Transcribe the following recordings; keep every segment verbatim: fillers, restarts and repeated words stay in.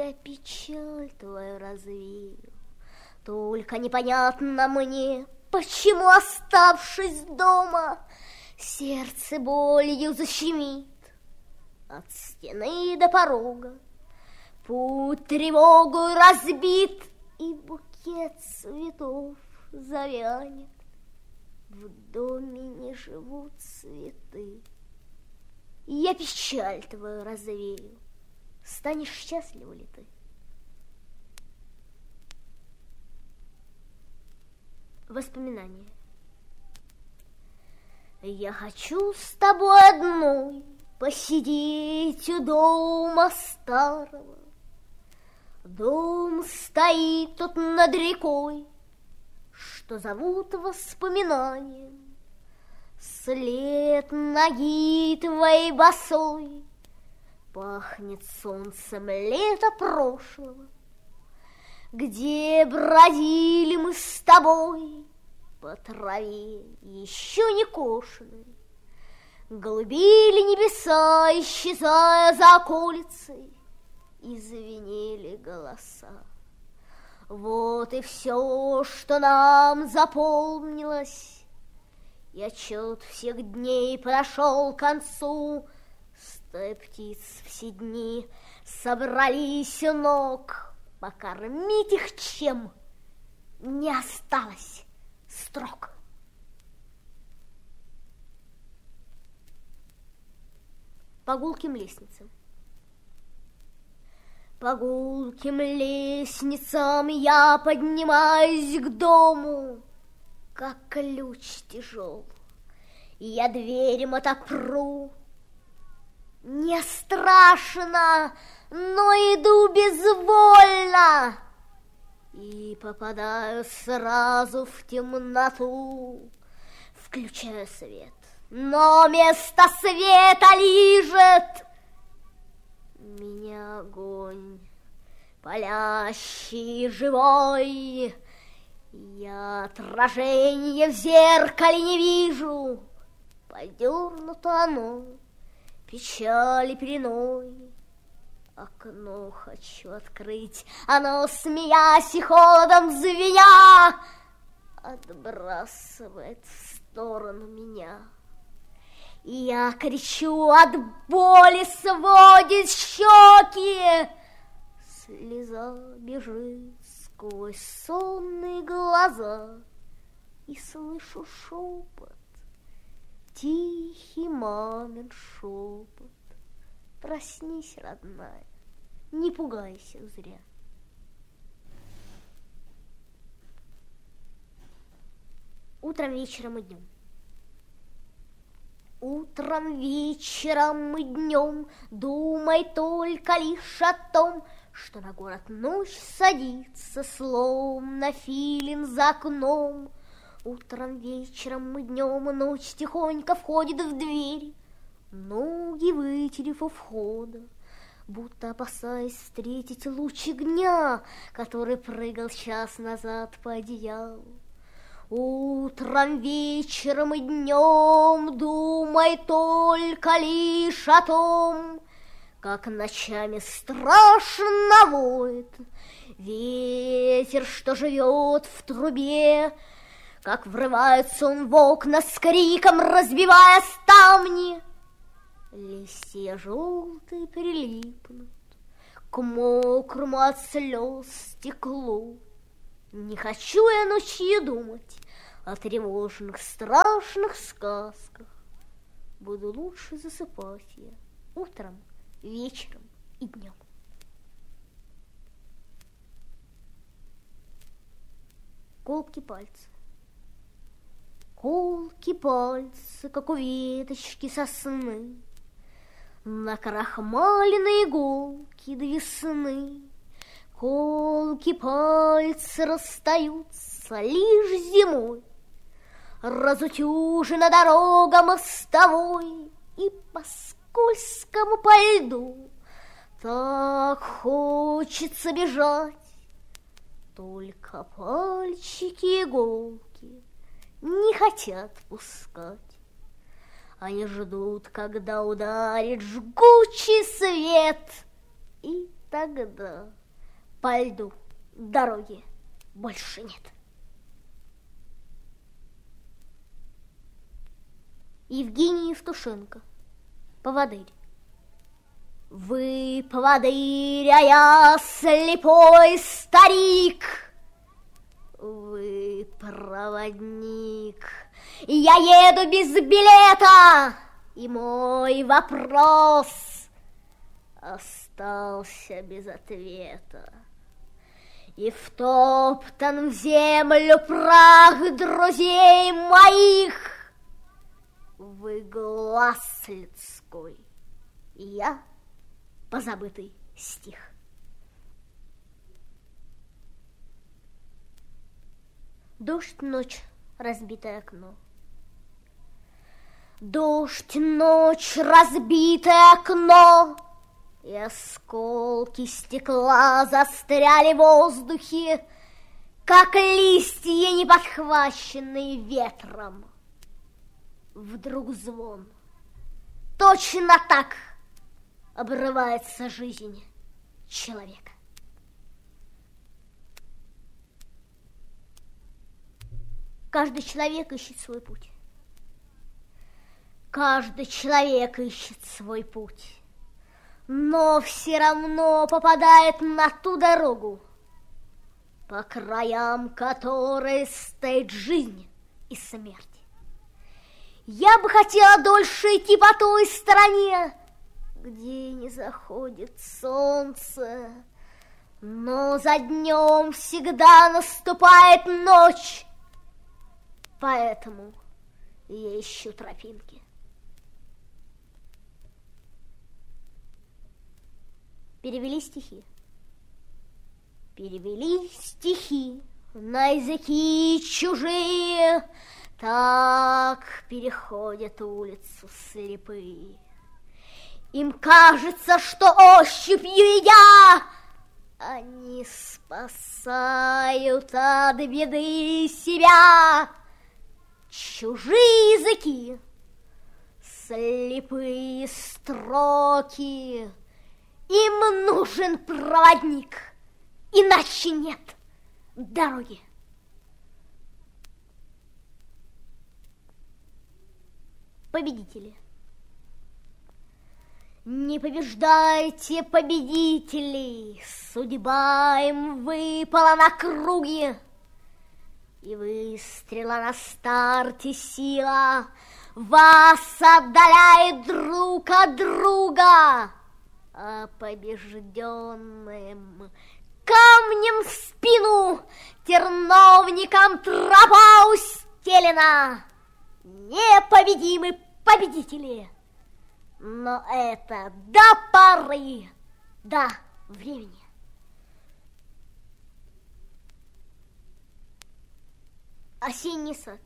я печаль твою развею. Только непонятно мне, почему, оставшись дома, сердце болью защемит. От стены до порога путь тревогой разбит, и букет цветов завянет. В доме не живут цветы. Я печаль твою развею. Станешь счастлива ли ты? Воспоминания. Я хочу с тобой одной посидеть у дома старого. Дом стоит тут над рекой, что зовут воспоминанием. След ноги твоей босой пахнет солнцем лета прошлого, где бродили мы с тобой по траве еще не кошеной, голубели небеса, исчезая за околицей, и звенели голоса. Вот и все, что нам запомнилось, и отчет всех дней прошел к концу. Стая птиц все дни собрались у ног, покормить их чем не осталось строк. По гулким лестницам. По гулким лестницам я поднимаюсь к дому, как ключ тяжел, и я дверь отопру. Не страшно, но иду безвольно и попадаю сразу в темноту. Включаю свет, но вместо света лижет меня огонь, палящий и живой. Я отражения в зеркале не вижу, подернуто оно печали пеленой. Окно хочу открыть, оно, смеясь и холодом звеня, отбрасывает в сторону меня. И я кричу от боли, сводит щеки, слеза бежит сквозь сонные глаза, и слышу шепот, тихий мамин шепот. Проснись, родная, не пугайся зря. Утром, вечером и днем. Утром, вечером и днем думай только лишь о том, что на город ночь садится, словно филин за окном. Утром, вечером и днем ночь тихонько входит в дверь, ноги вытерев у входа, будто опасаясь встретить лучик дня, который прыгал час назад по одеялу. Утром, вечером и днем думай только лишь о том, как ночами страшно воет ветер, что живет в трубе, как врывается он в окна с криком, разбивая ставни. Листья желтые прилипнут к мокрому от слез стеклу. Не хочу я ночью думать о тревожных, страшных сказках. Буду лучше засыпать я утром, вечером и днем. Колки пальцы. Колки пальцы, как у веточки сосны, накрахмаленные иголки до весны. Колки пальцы расстаются лишь зимой, разутюжена дорога мостовой, и по скользкому по льду так хочется бежать. Только пальчики иголки не хотят пускать. Они ждут, когда ударит жгучий свет, и тогда по льду дороги больше нет. Евгений Евтушенко, поводырь. Вы поводырь, а я слепой старик. Вы проводник, я еду без билета, и мой вопрос остался без ответа. И втоптан в землю прах друзей моих. Вы глаз людской, я позабытый стих. Дождь, ночь, разбитое окно. Дождь, ночь, разбитое окно, и осколки стекла застряли в воздухе, как листья, не подхваченные ветром. Вдруг звон. Точно так обрывается жизнь человека. Каждый человек ищет свой путь. Каждый человек ищет свой путь, но все равно попадает на ту дорогу, по краям которой стоит жизнь и смерть. Я бы хотела дольше идти по той стороне, где не заходит солнце, но за днем всегда наступает ночь, поэтому я ищу тропинки. Перевели стихи. Перевели стихи на языки чужие. Так переходят улицу слепые. Им кажется, что ощупью я они спасают от беды себя. Чужие языки, слепые строки. Им нужен проводник, иначе нет дороги. Победители. Не побеждайте победителей, судьба им выпала на круги, и выстрела на старте сила вас отдаляет друг от друга, а побежденным камнем в спину терновником тропа устелена. Непобедимы победители, но это до поры, до времени. Осенний сад.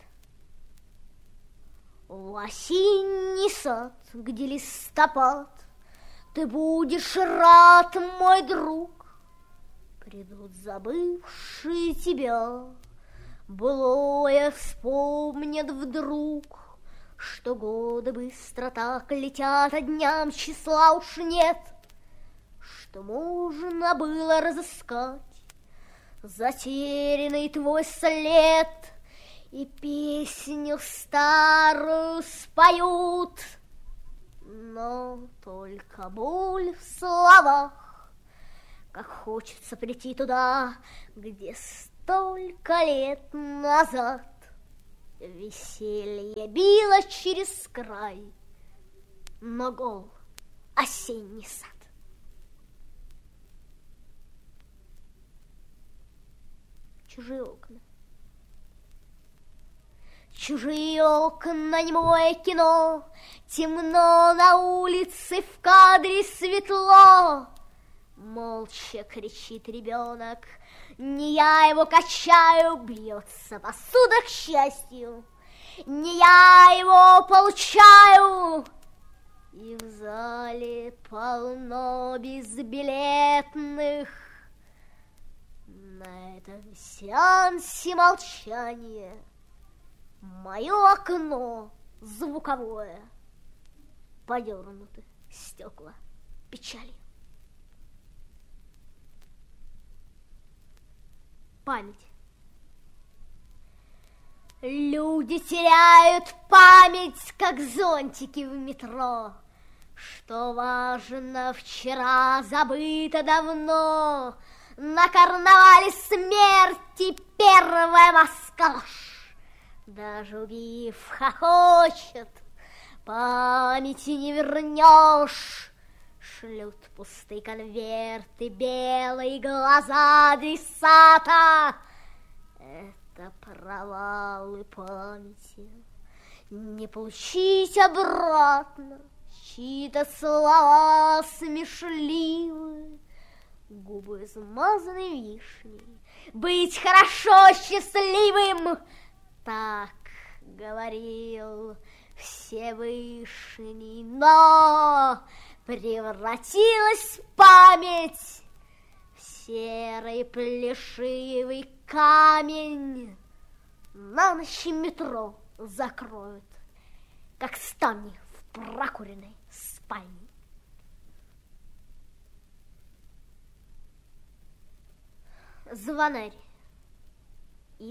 О, осенний сад, где листопад, ты будешь рад, мой друг. Придут забывшие тебя, былое вспомнят вдруг, что годы быстро так летят, а дням числа уж нет, что можно было разыскать затерянный твой след, и песню старую споют, но только боль в словах, как хочется прийти туда, где столько лет назад веселье било через край, но гол осенний сад. Чужие окна. Чужие окна, немое кино, темно на улице, в кадре светло. Молча кричит ребенок, не я его качаю, бьется посуда к счастью, не я его получаю. И в зале полно безбилетных. На этом сеансе молчания мое окно звуковое подернуты стекла печалью. память. Люди теряют память, как зонтики в метро. Что важно вчера, забыто давно. На карнавале смерти первая москаш. Даже убив, хохочет, памяти не вернешь. Шлют пустые конверты, белые глаза адресата. Это провалы памяти. Не получить обратно чьи-то слова смешливые, губы измазаны вишней. Быть хорошо счастливым, так говорил Всевышний, но превратилась память в серый плешивый камень. На ночь метро закроют, как ставни в прокуренной спальне. Звонарь.